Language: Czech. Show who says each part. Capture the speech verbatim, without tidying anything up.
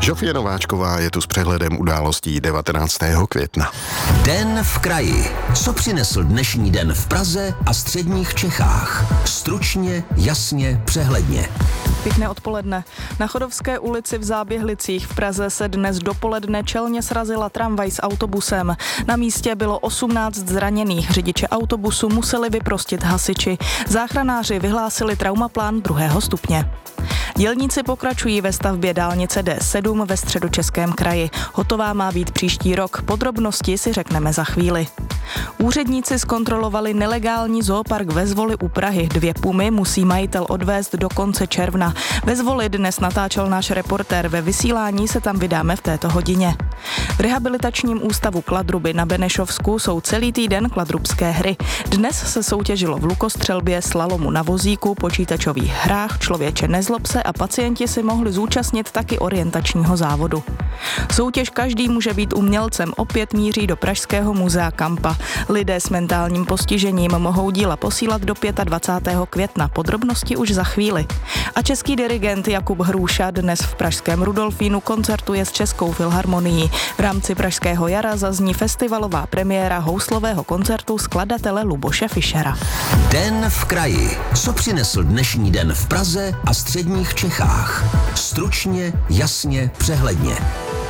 Speaker 1: Žofie Nováčková je tu s přehledem událostí devatenáctého května.
Speaker 2: Den v kraji. Co přinesl dnešní den v Praze a středních Čechách? Stručně, jasně, přehledně.
Speaker 3: Pěkné odpoledne. Na Chodovské ulici v Záběhlicích v Praze se dnes dopoledne čelně srazila tramvaj s autobusem. Na místě bylo osmnáct zraněných. Řidiče autobusu museli vyprostit hasiči. Záchranáři vyhlásili traumaplán druhého stupně. Dělníci pokračují ve stavbě dálnice D sedm ve Středočeském kraji. Hotová má být příští rok. Podrobnosti si řekneme za chvíli. Úředníci zkontrolovali nelegální zoopark ve Zvoli u Prahy. Dvě pumy musí majitel odvést do konce června. Ve Zvoli dnes natáčel náš reportér. Ve vysílání se tam vydáme v této hodině. V rehabilitačním ústavu Kladruby na Benešovsku jsou celý týden kladrubské hry. Dnes se soutěžilo v lukostřelbě, slalomu na vozíku, počítačových hrách, člověče nezlob se a pacienti si mohli zúčastnit taky orientačního závodu. Soutěž Každý může být umělcem opět míří do Pražského muzea Kampa. Lidé s mentálním postižením mohou díla posílat do dvacátého pátého května. Podrobnosti už za chvíli. A český dirigent Jakub Hrůša dnes v pražském Rudolfínu koncertuje s Českou filharmonií. V rámci Pražského jara zazní festivalová premiéra houslového koncertu skladatele Luboše Fischera.
Speaker 2: Den v kraji. Co přinesl dnešní den v Praze a středních Čechách? Stručně, jasně, přehledně.